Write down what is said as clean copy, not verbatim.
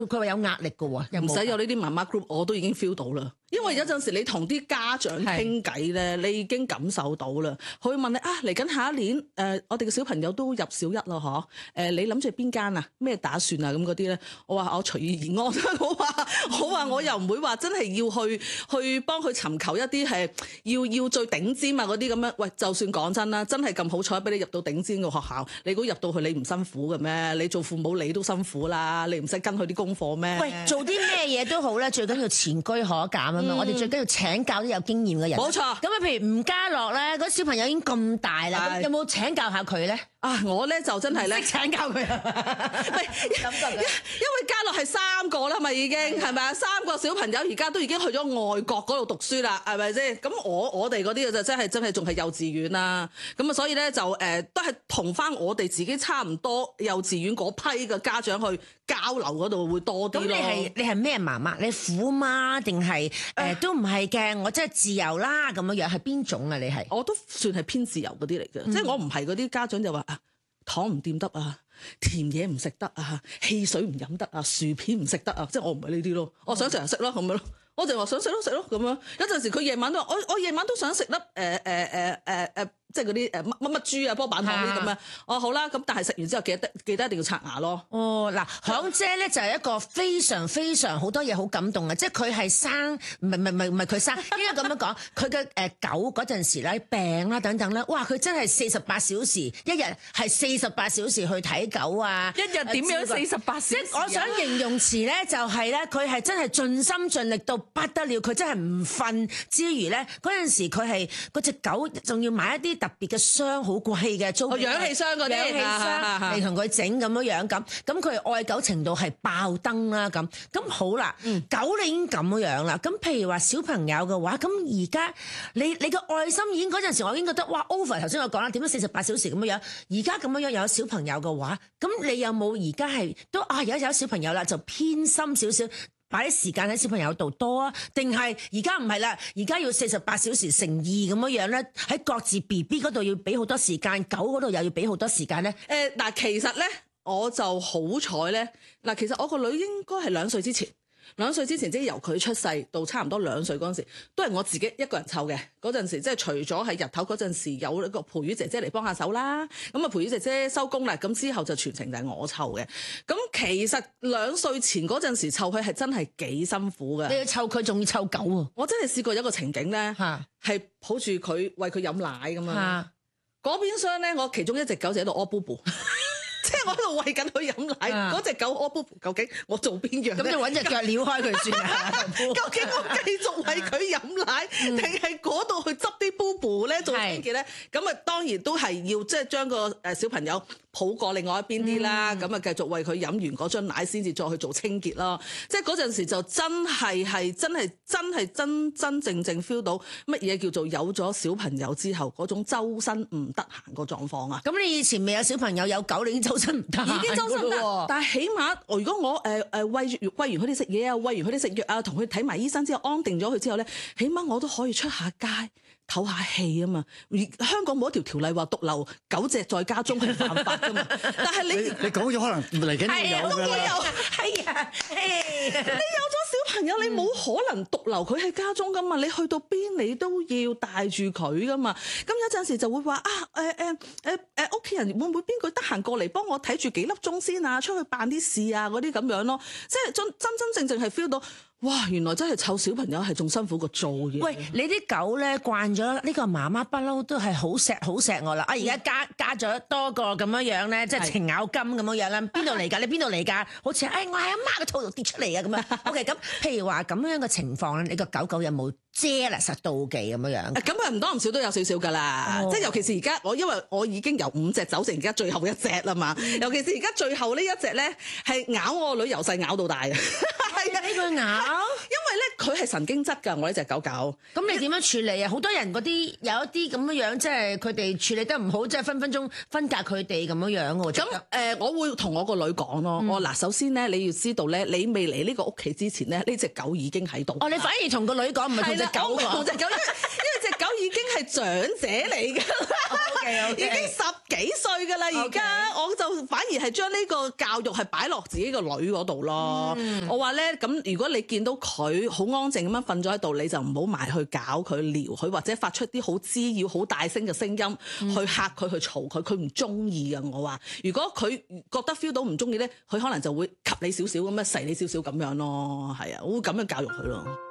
佢話有壓力㗎喎， 唔使有呢啲媽媽 group，我都已經 feel 到啦。因為有陣時你同啲家長傾偈咧，你已經感受到啦。佢會問你啊，嚟緊下一年我哋嘅小朋友都入小一咯，嗬？你諗住邊間啊？咩打算啊？咁嗰啲咧，我話我隨遇而安。我話我又唔會話真係要去幫佢尋求一啲係要最頂尖啊嗰啲咁樣。喂，就算講真啦，真係咁好彩俾你入到頂尖嘅學校，你估入到去你唔辛苦嘅咩？你做父母你都辛苦啦，你唔使跟佢啲功課咩？ 喂，做啲咩嘢都好咧，最緊要前車可鑑啊嘛！我哋最緊要請教啲有經驗嘅人。 冇錯。 咁啊，譬如吳家樂咧，嗰啲小朋友已經咁大啦，有冇請教下佢咧？ 啊，我咧就真係咧識請教佢啊！ 因為家樂係3個啦嘛，已經係咪啊？3個小朋友而家都已經去咗外國嗰度讀書啦，係咪先？咁我哋嗰啲就真係仲係幼稚園啦。咁啊，所以咧就都係同翻我哋自己差唔多幼稚園嗰批嘅家長去交流嗰度會多啲咯。 咁你係咩媽媽？你虎媽定係都唔係嘅？我真係自由啦咁樣，係邊種啊？你係？ 我都算係偏自由嗰啲嚟嘅，即係我唔係嗰啲家長就話糖唔掂得啊，甜嘢唔食得啊，汽水唔飲得啊，薯片唔食得啊，即係我唔係呢啲咯，我想成日食咯咁樣咯，我就話想食咯食咯咁樣。有陣時佢夜晚都話我夜晚都想食粒即係嗰啲乜豬啊波板糖呢啲咁樣。哦好啦，咁但係食完之後記得一定要刷牙咯。 哦嗱，響姐咧就係一個非常非常好多嘢好感動嘅，即係佢係生唔係佢生，應該咁樣講，佢嘅狗嗰陣時咧病啦等等咧，哇佢真係48小時，一日係48小時去睇狗啊！ 一日點樣48小時？ 即係我想形容詞咧就係咧，佢係真係盡心盡力到不得了，佢真係唔瞓之餘咧，嗰陣時佢係嗰隻狗仲要買一啲特別嘅箱，好貴嘅租氧氣箱嗰啲， 氧氣箱嚟同佢整咁樣咁佢愛狗程度係爆燈啦咁好啦，狗你已經咁樣啦，咁譬如話小朋友嘅話，咁而家你嘅愛心已經嗰陣時，我已經覺得哇 over 頭先我講啦，點樣48小時咁樣，而家咁樣有小朋友嘅話，咁你有冇而家係都而家有小朋友啦，就偏心少少？擺啲時間喺小朋友度多啊，定係而家唔係啦？而家要48小時乘2咁樣咧，喺各自 BB 嗰度要俾好多時間，狗嗰度又要俾好多時間咧。 嗱，其實咧我就好彩咧，嗱，其實我個女應該係2歲之前。2歲之前，即係由佢出世到差唔多2歲嗰陣時，都係我自己一個人湊嘅。嗰陣時，即係除咗喺日頭嗰陣時有一個陪月姐姐嚟幫下手啦，咁啊陪月姐姐收工啦，咁之後就全程就係我湊嘅。咁其實2歲前嗰陣時湊佢係真係幾辛苦嘅。 你要湊佢，仲要湊狗喎。 我真係試過有一個情景咧，係抱住佢餵佢飲奶咁樣。嗰邊廂咧，我其中一隻狗就喺度屙布布。即係我喺度餵緊佢飲奶，嗰隻狗屙布布，究竟我做邊樣？ 咁就揾隻腳撩開佢算啦。 究竟我繼續餵佢飲奶，定係嗰度去執啲布布咧做清潔咧？咁啊當然都係要即係將個小朋友抱過另外一邊啲啦，咁啊繼續餵佢飲完嗰樽奶先至再去做清潔咯。即係嗰陣時就真係真正 feel 到乜嘢叫做有咗小朋友之後嗰種周身唔得閒個狀況啊！ 咁你以前未有小朋友有狗，你已經周身唔得， 已經周身唔得。但係起碼如果我餵完佢哋食嘢啊，餵完佢哋食藥啊，同佢睇埋醫生之後安定咗佢之後咧，起碼我都可以出下街唞下氣啊嘛！香港冇一條條例話獨留狗隻在家中係犯法噶嘛，但係你講咗可能嚟緊會有㗎啦。 係啊， 你有咗小朋友，你冇可能獨留佢喺家中噶嘛？你去到邊你都要帶住佢噶嘛？咁有陣時就會話屋企人會唔會邊個得閒過嚟幫我睇住幾粒鐘先啊？出去辦啲事啊嗰啲咁樣咯，即係真正係 feel 到。哇！原來真係湊小朋友係仲辛苦過做嘢。 喂，你啲狗咧慣咗呢個媽媽不嬲都係好錫我啦。而家加咗多個咁樣咧，即係程咬金咁樣啦。邊度嚟㗎？你邊度嚟㗎？好似我喺阿媽個肚度跌出嚟啊咁樣。OK， 咁譬如話咁樣嘅情況咧，你個狗狗有冇jealous妒忌咁樣？ 咁唔多唔少都有少少㗎啦。即係尤其是而家因為我已經由5隻走成而家最後一隻啦嘛。尤其是而家最後呢一隻咧係咬我個女由細咬到大嘅。係啊， 呢個咬。 因為咧佢係神經質㗎，我呢隻狗狗。 咁你點樣處理啊？好多人嗰啲有一啲咁樣，即係佢哋處理得唔好，即係分分鐘分隔佢哋咁樣喎。 咁我會同我個女講咯。我嗱，首先咧你要知道咧，你未嚟呢個屋企之前咧，呢隻狗已經喺度。 哦，你反而同個女講，唔係同隻狗講。 同隻狗，因為隻狗已經係長者嚟㗎啦，已經10幾歲㗎啦。而家我就反而係將呢個教育係擺落自己個女嗰度咯。我話咧，咁如果你見到佢好安靜咁樣瞓咗喺度，你就唔好埋去搞佢、撩佢，或者發出啲好滋擾、好大聲嘅聲音去嚇佢、去嘈佢，佢唔中意㗎。我話，如果佢覺得 feel 到唔中意咧，佢可能就會及你少少咁樣，噬你少少咁樣咯。係啊，我會咁樣教育佢咯。